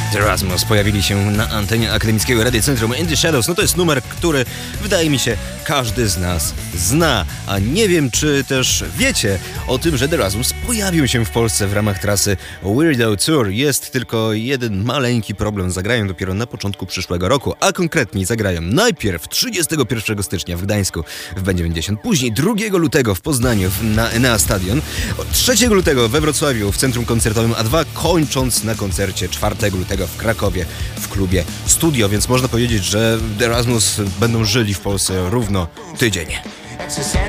The Erasmus pojawili się na antenie akademickiego Radiocentrum In The Shadows. No to jest numer, który wydaje mi się każdy z nas zna. A nie wiem, czy też wiecie o tym, że The Erasmus pojawił się w Polsce w ramach trasy Weirdo Tour. Jest tylko jeden maleńki problem. Zagrają dopiero na początku przyszłego roku, a konkretniej zagrają najpierw 31 stycznia w Gdańsku w B90, później 2 lutego w Poznaniu na Enea Stadion, 3 lutego we Wrocławiu w Centrum Koncertowym A2, kończąc na koncercie 4 lutego w Krakowie w klubie Studio, więc można powiedzieć, że The Erasmus będą żyli w Polsce równo tydzień.